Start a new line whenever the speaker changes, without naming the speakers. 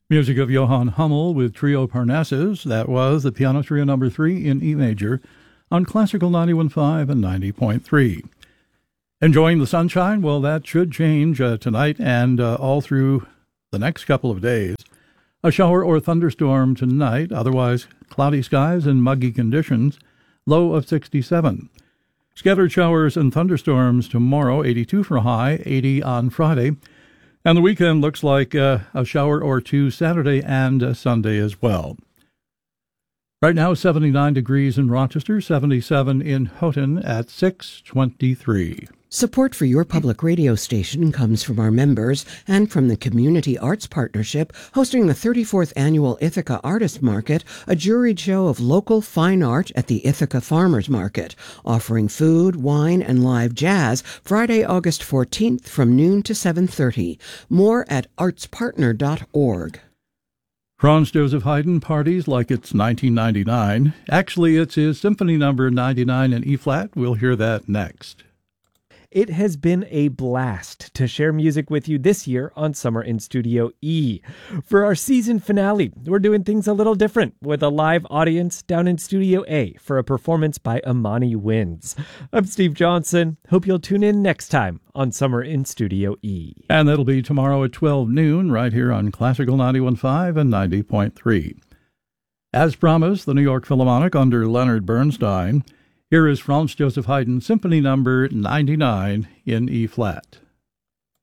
Music of Johann Hummel with Trio Parnassus. That was the Piano Trio No. 3 in E major on Classical 91.5 and 90.3. Enjoying the sunshine? Well, that should change tonight and all through the next couple of days. A shower or thunderstorm tonight, otherwise cloudy skies and muggy conditions, low of 67. Scattered showers and thunderstorms tomorrow, 82 for a high, 80 on Friday. And the weekend looks like a shower or two Saturday and Sunday as well. Right now, 79 degrees in Rochester, 77 in Houghton at 6:23.
Support for your public radio station comes from our members and from the Community Arts Partnership, hosting the 34th Annual Ithaca Artist Market, a juried show of local fine art at the Ithaca Farmers Market, offering food, wine, and live jazz Friday, August 14th from noon to 7:30. More at artspartner.org.
Franz Joseph Haydn parties like it's 1999. Actually, it's his Symphony Number 99 in E-flat. We'll hear that next.
It has been a blast to share music with you this year on Summer in Studio E. For our season finale, we're doing things a little different with a live audience down in Studio A for a performance by Amani Winds. I'm Steve Johnson. Hope you'll tune in next time on Summer in Studio E.
And that'll be tomorrow at 12 noon right here on Classical 91.5 and 90.3. As promised, the New York Philharmonic under Leonard Bernstein. Here is Franz Joseph Haydn Symphony Number 99 in E-flat.